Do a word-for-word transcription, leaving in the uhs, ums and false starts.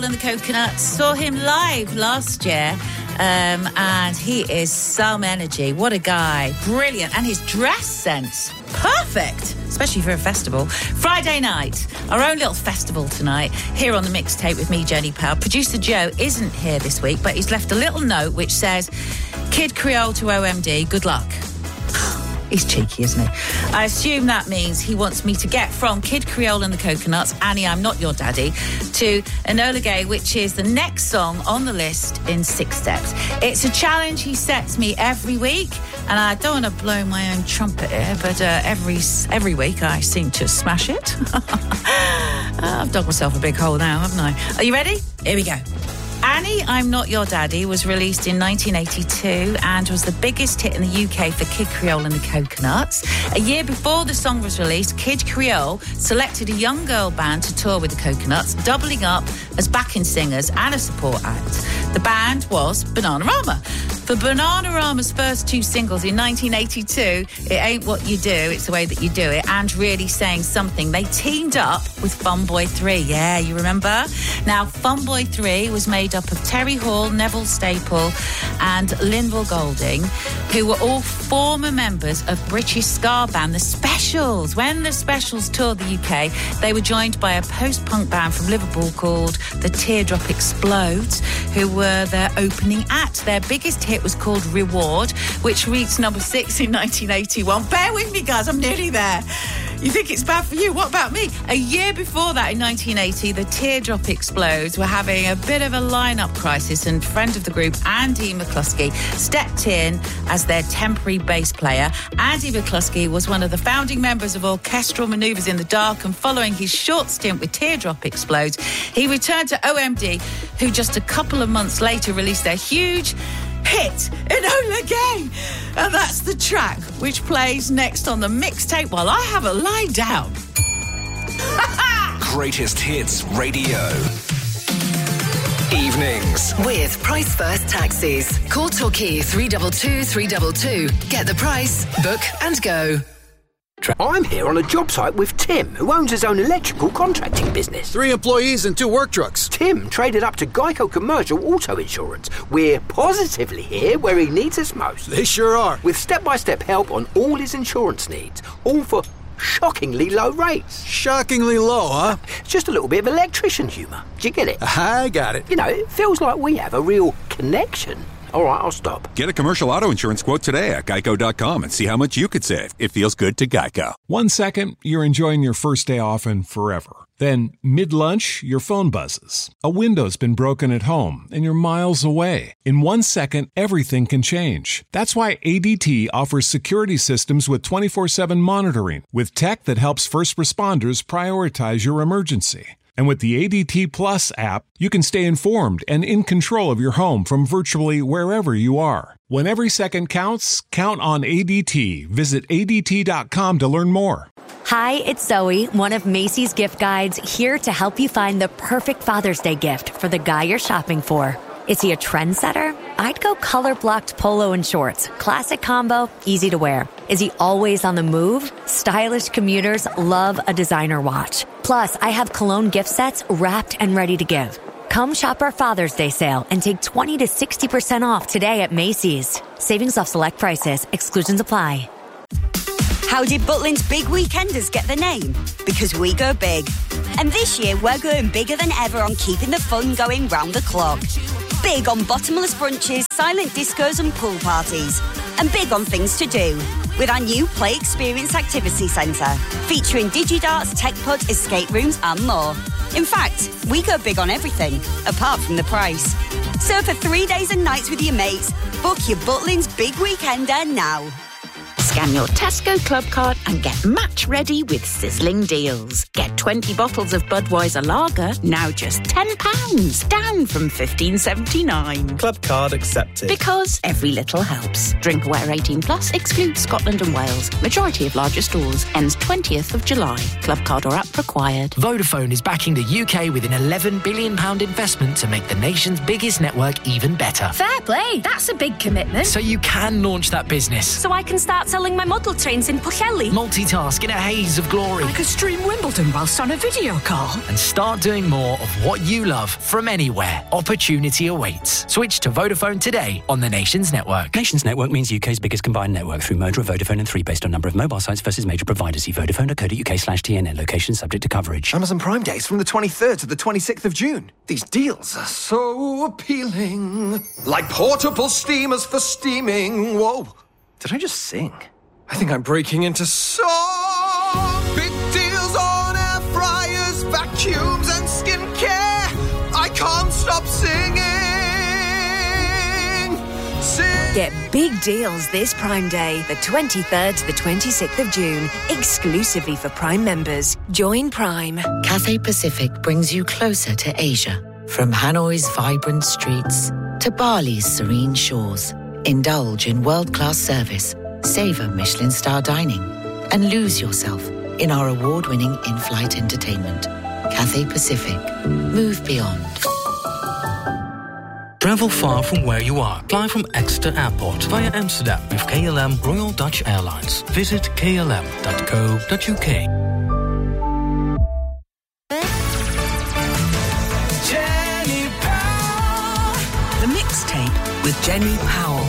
Creole and the Coconuts. Saw him live last year. Um, and he is some energy. What a guy. Brilliant. And his dress sense, perfect, especially for a festival. Friday night, our own little festival tonight, here on the mixtape with me, Jenny Powell. Producer Joe isn't here this week, but he's left a little note which says, Kid Creole to O M D, good luck. He's cheeky, isn't he? I assume that means he wants me to get from Kid Creole and the Coconuts, Annie, I'm Not Your Daddy, to Enola Gay, which is the next song on the list in six steps. It's a challenge he sets me every week, and I don't want to blow my own trumpet here, but uh, every every week I seem to smash it. I've dug myself a big hole now, haven't I? Are you ready? Here we go. Annie, I'm Not Your Daddy was released in nineteen eighty-two and was the biggest hit in the U K for Kid Creole and the Coconuts. A year before the song was released, Kid Creole selected a young girl band to tour with the Coconuts, doubling up as backing singers and a support act. The band was Bananarama. For Bananarama's first two singles in nineteen eighty-two, It Ain't What You Do, It's the Way That You Do It, and Really Saying Something, they teamed up with Funboy three. Yeah, you remember? Now, Funboy three was made up of Terry Hall, Neville Staple and Linval Golding, who were all former members of British ska band The Specials. When The Specials toured the U K, they were joined by a post-punk band from Liverpool called The Teardrop Explodes, who were their opening act. Their biggest hit was called Reward, which reached number six in nineteen eighty-one. Bear with me, guys, I'm nearly there. You think it's bad for you? What about me? A year before that, in nineteen eighty, the Teardrop Explodes were having a bit of a lineup crisis, and friend of the group, Andy McCluskey, stepped in as their temporary bass player. Andy McCluskey was one of the founding members of Orchestral Manoeuvres in the Dark, and following his short stint with Teardrop Explodes, he returned to O M D, who just a couple of months later released their huge hit, Enola Gay. And that's the track which plays next on the mixtape while I have a lie down. Greatest Hits Radio. Evenings. With Price First Taxis. Call Torquay three two two, three two two. Get the price, book and go. I'm here on a job site with Tim, who owns his own electrical contracting business. Three employees and two work trucks. Tim traded up to Geico Commercial Auto Insurance. We're positively here where he needs us most. They sure are. With step-by-step help on all his insurance needs, all for shockingly low rates. Shockingly low, huh? Just a little bit of electrician humour. Do you get it? I got it. You know, it feels like we have a real connection. All right, I'll stop. Get a commercial auto insurance quote today at geico dot com and see how much you could save. It feels good to Geico. One second, you're enjoying your first day off and forever. Then, mid-lunch, your phone buzzes. A window's been broken at home and you're miles away. In one second, everything can change. That's why A D T offers security systems with twenty-four seven monitoring, with tech that helps first responders prioritize your emergency. And with the A D T Plus app, you can stay informed and in control of your home from virtually wherever you are. When every second counts, count on A D T. Visit A D T dot com to learn more. Hi, it's Zoe, one of Macy's gift guides, here to help you find the perfect Father's Day gift for the guy you're shopping for. Is he a trendsetter? I'd go color-blocked polo and shorts. Classic combo, easy to wear. Is he always on the move? Stylish commuters love a designer watch. Plus, I have cologne gift sets wrapped and ready to give. Come shop our Father's Day sale and take twenty to sixty percent off today at Macy's. Savings off select prices. Exclusions apply. How did Butlins Big Weekenders get the name? Because we go big. And this year, we're going bigger than ever on keeping the fun going round the clock. Big on bottomless brunches, silent discos and pool parties. And big on things to do. With our new Play Experience Activity Centre, featuring DigiDarts, TechPod, escape rooms and more. In fact, we go big on everything, apart from the price. So for three days and nights with your mates, book your Butlins Big Weekender now. Scan your Tesco Club card and get match ready with sizzling deals. Get twenty bottles of Budweiser Lager, now just ten pounds, down from fifteen seventy-nine. Club card accepted. Because every little helps. Drink aware eighteen plus, excludes Scotland and Wales. Majority of larger stores. Ends twentieth of July. Club card or app required. Vodafone is backing the U K with an eleven billion pounds investment to make the nation's biggest network even better. Fair play, that's a big commitment. So you can launch that business. So I can start selling my model trains in Pwllheli? multitask in a haze of glory. I could stream Wimbledon whilst on a video call. And start doing more of what you love from anywhere. Opportunity awaits. Switch to Vodafone today on the Nations Network. Nations Network means U K's biggest combined network through merger of Vodafone and three based on number of mobile sites versus major providers. See vodafone.co.uk slash TNN. Location subject to coverage. Amazon Prime Days from the twenty-third to the twenty-sixth of June. These deals are so appealing. Like portable steamers for steaming. Whoa. Did I just sing? I think I'm breaking into song. Big deals on air fryers, vacuums and skincare. I can't stop singing. Sing. Get big deals this Prime Day, the twenty-third to the twenty-sixth of June, exclusively for Prime members. Join Prime. Cathay Pacific brings you closer to Asia. From Hanoi's vibrant streets to Bali's serene shores. Indulge in world-class service, savor Michelin star dining, and lose yourself in our award-winning in-flight entertainment. Cathay Pacific. Move beyond. Travel far from where you are. Fly from Exeter Airport via Amsterdam with K L M Royal Dutch Airlines. Visit k l m dot co dot u k. Jenny Powell. The Mixtape with Jenny Powell.